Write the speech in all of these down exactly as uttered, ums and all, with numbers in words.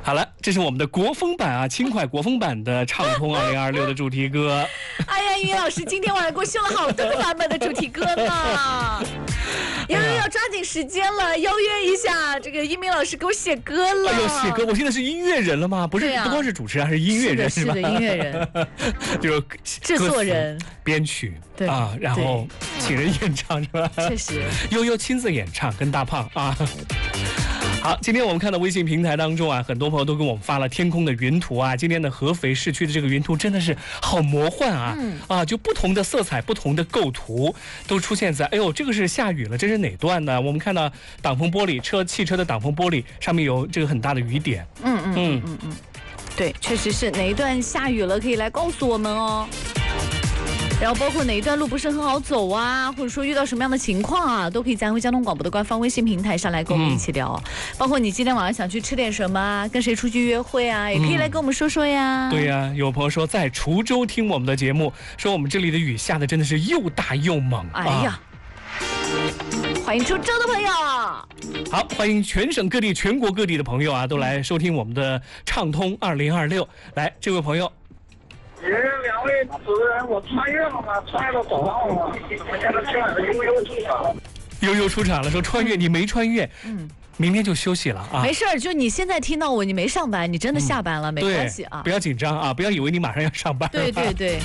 好了，这是我们的国风版啊，轻快国风版的畅通二零二六的主题歌。 哎呀，音乐老师今天晚上给我秀了好多个版本的主题歌呢。悠悠要抓紧时间了，邀约一下这个一鸣老师给我写歌了。 哎呦，写歌！我现在是音乐人了吗？不是，啊、不光是主持人，还是音乐人是吧？是的，音乐人， 就是制作人、 编曲， 对啊，然后请人演唱是吧？ 确实， 悠悠亲自演唱，跟大胖啊。好，今天我们看到微信平台当中啊，很多朋友都给我们发了天空的云图啊。今天的合肥市区的这个云图真的是好魔幻啊！嗯、啊，就不同的色彩、不同的构图都出现在。哎呦，这个是下雨了，这是哪段呢？我们看到挡风玻璃车、汽车的挡风玻璃上面有这个很大的雨点。 嗯嗯嗯嗯嗯，对，确实是哪一段下雨了，可以来告诉我们哦。然后包括哪一段路不是很好走啊，或者说遇到什么样的情况啊，都可以在安徽交通广播的官方微信平台上来跟我们一起聊。嗯、包括你今天晚上想去吃点什么，跟谁出去约会啊，也可以来跟我们说说呀。 嗯、对呀，有朋友说在滁州听我们的节目，说我们这里的雨下的真的是又大又猛。 哎呀，啊、欢迎滁州的朋友。 好，欢迎全省各地、全国各地的朋友啊，都来收听我们的畅通二零二六。来，这位朋友。 也两位主持人，我穿越了吗？穿越到早上了吗？我现在去晚上悠悠出场了。 悠悠出场了，说穿越，你没穿越，嗯，明天就休息了啊。 没事儿，就你现在听到我，你没上班，你真的下班了，嗯、没关系啊。 不要紧张啊，不要以为你马上要上班。 对对对。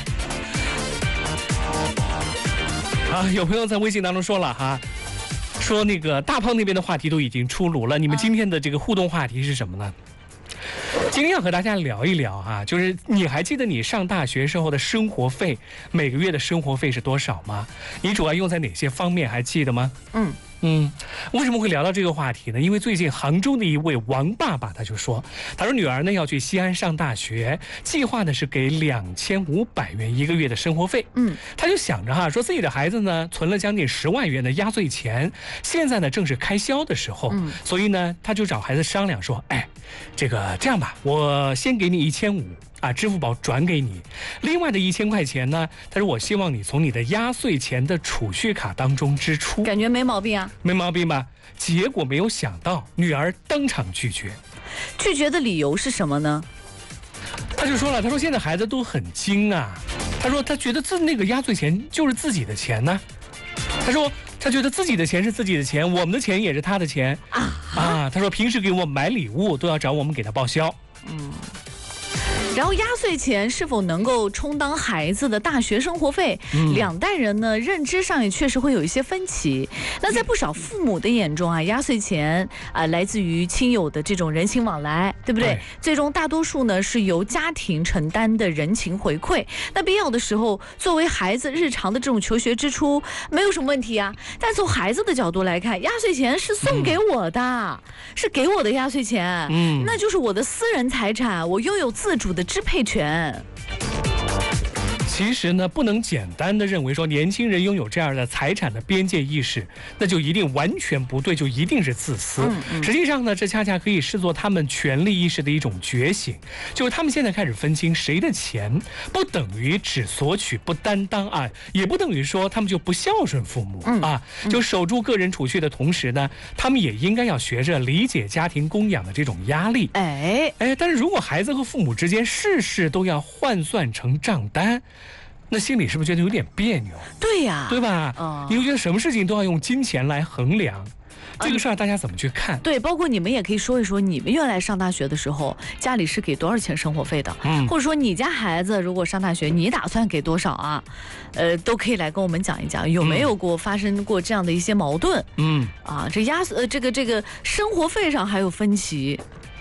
啊，有朋友在微信当中说了哈，说那个大胖那边的话题都已经出炉了，你们今天的这个互动话题是什么呢？今天要和大家聊一聊啊，就是你还记得你上大学时候的生活费，每个月的生活费是多少吗？你主要用在哪些方面，还记得吗？嗯嗯，为什么会聊到这个话题呢？因为最近杭州的一位王爸爸他就说，他说女儿呢要去西安上大学，计划呢是给两千五百元一个月的生活费。嗯，他就想着哈，说自己的孩子呢存了将近十万元的压岁钱，现在呢正是开销的时候，嗯，所以呢他就找孩子商量说，哎，这个这样吧，我先给你一千五。啊，支付宝转给你，另外的一千块钱呢？他说我希望你从你的压岁钱的储蓄卡当中支出， 感觉没毛病啊， 没毛病吧？结果没有想到，女儿当场拒绝。 拒绝的理由是什么呢？ 他就说了，他说现在孩子都很精啊，他说他觉得自那个压岁钱就是自己的钱呢，他说他觉得自己的钱是自己的钱，我们的钱也是他的钱啊啊！他说平时给我买礼物都要找我们给他报销，嗯。 然后压岁钱是否能够充当孩子的大学生活费？嗯、两代人呢认知上也确实会有一些分歧。那在不少父母的眼中啊，压岁钱啊、呃、来自于亲友的这种人情往来，对不对？对，最终大多数呢是由家庭承担的人情回馈。那必要的时候，作为孩子日常的这种求学支出，没有什么问题啊。但从孩子的角度来看，压岁钱是送给我的，嗯、是给我的压岁钱，嗯，那就是我的私人财产，我拥有自主的支配权。 其实呢，不能简单的认为说年轻人拥有这样的财产的边界意识，那就一定完全不对，就一定是自私。嗯嗯、实际上呢，这恰恰可以视作他们权利意识的一种觉醒，就是他们现在开始分清谁的钱，不等于只索取不担当啊，也不等于说他们就不孝顺父母、嗯、啊。就守住个人储蓄的同时呢，他们也应该要学着理解家庭供养的这种压力。哎哎，但是如果孩子和父母之间事事都要换算成账单，那心里是不是觉得有点别扭？ 对呀， 对吧？嗯，你会觉得什么事情都要用金钱来衡量，这个事儿大家怎么去看？ 对，包括你们也可以说一说，你们原来上大学的时候，家里是给多少钱生活费的？嗯，或者说你家孩子如果上大学，你打算给多少啊？呃，都可以来跟我们讲一讲，有没有过发生过这样的一些矛盾？嗯，啊，这压呃这个这个生活费上还有分歧。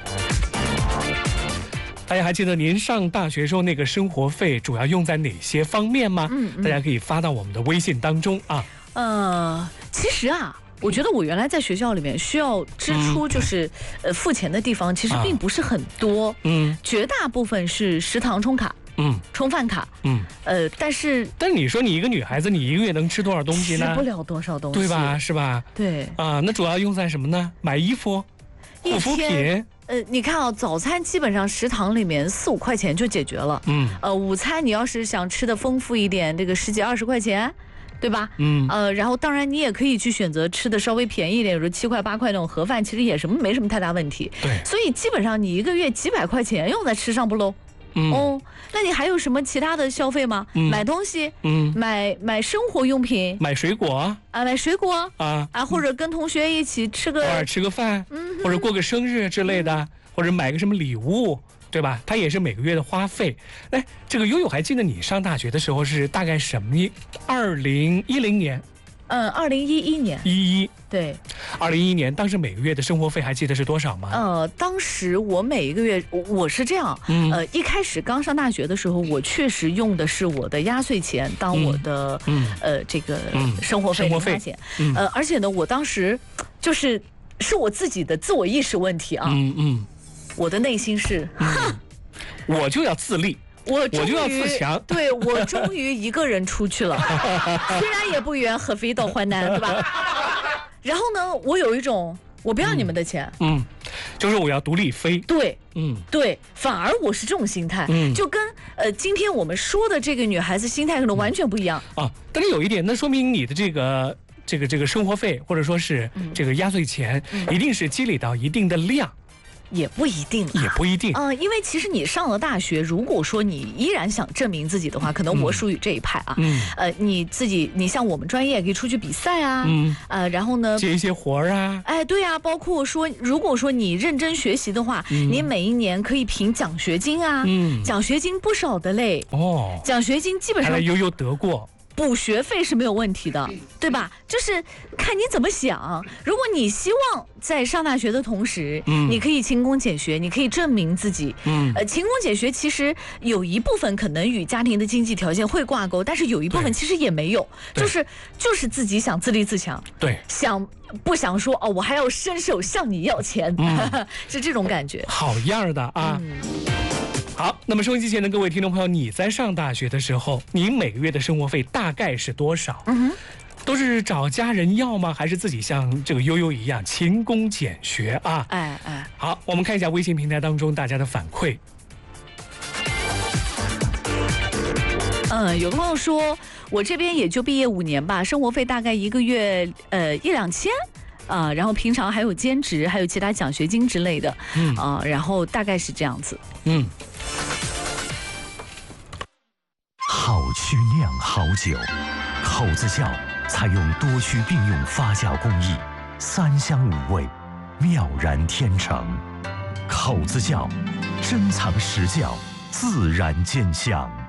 大家还记得您上大学时候那个生活费主要用在哪些方面吗？嗯嗯、大家可以发到我们的微信当中啊。 呃，其实啊，我觉得我原来在学校里面需要支出就是、嗯、呃付钱的地方其实并不是很多，嗯，绝大部分是食堂充卡。嗯，充饭卡，嗯，呃，但是， 但是你说你一个女孩子，你一个月能吃多少东西呢？ 吃不了多少东西， 对吧？是吧？ 对啊，那主要用在什么呢？买衣服、护肤品。 呃，你看啊，早餐基本上食堂里面四五块钱就解决了，嗯，呃，午餐你要是想吃的丰富一点，这个十几二十块钱。 对吧？ 嗯， 呃，然后当然你也可以去选择吃的稍微便宜一点，有时候七块八块那种盒饭，其实也什么没什么太大问题。 对， 所以基本上你一个月几百块钱用在吃上不喽？ 嗯， 哦，那你还有什么其他的消费吗？ 嗯买东西， 嗯， 买买生活用品， 买水果啊，买水果啊， 啊，或者跟同学一起吃个偶尔吃个饭， 嗯或者过个生日之类的，或者买个什么礼物，对吧？它也是每个月的花费。哎，这个悠悠还记得你上大学的时候是大概什么？二零一零年， 嗯，二零一一年， 一一， 对， 二零一一年，当时每个月的生活费还记得是多少吗？ 呃，当时我每一个月，我我是这样， 嗯呃，一开始刚上大学的时候，我确实用的是我的压岁钱当我的， 嗯呃，这个嗯生活费、 生活费零花钱， 嗯呃，而且呢，我当时就是是我自己的自我意识问题啊， 嗯嗯， 我的内心是，哼， 我就要自立。 我终于我就要自强对我终于一个人出去了，虽然也不远，合肥到淮南，对吧？然后呢，我有一种我不要你们的钱， 嗯，就是我要独立飞。 对。 嗯对，反而我是这种心态， 嗯就跟呃今天我们说的这个女孩子心态可能完全不一样。 啊，但是有一点，那说明你的这个这个这个生活费或者说是这个压岁钱，一定是积累到一定的量。 也不一定啊， 也不一定。 呃，因为其实你上了大学，如果说你依然想证明自己的话，可能我属于这一派啊。 嗯， 呃，你自己，你像我们专业可以出去比赛啊， 嗯， 呃，然后呢， 接一些活儿啊。 哎，对啊，包括说，如果说你认真学习的话， 嗯你每一年可以评奖学金啊， 嗯奖学金不少的嘞。 哦， 奖学金基本上看来悠悠得过。 补学费是没有问题的，对吧？就是看你怎么想。如果你希望在上大学的同时， 嗯你可以勤工俭学，你可以证明自己。 嗯呃，勤工俭学其实有一部分可能与家庭的经济条件会挂钩，但是有一部分对其实也没有， 对就是就是自己想自立自强， 对， 想不想说哦，我还要伸手向你要钱， 嗯是这种感觉。 好样儿的啊！ 嗯好，那么收音机前的各位听众朋友，你在上大学的时候，你每个月的生活费大概是多少？ 嗯哼。 都是找家人要吗？还是自己像这个悠悠一样勤工俭学啊？ 哎哎， 好，我们看一下微信平台当中大家的反馈。 嗯，有个朋友说，我这边也就毕业五年吧，生活费大概一个月呃一两千。啊、呃，然后平常还有兼职，还有其他奖学金之类的，嗯啊、呃，然后大概是这样子。 嗯， 好曲酿好酒，口子窖采用多区并用发酵工艺，三香五味，妙然天成。口子窖，珍藏实窖，自然见香。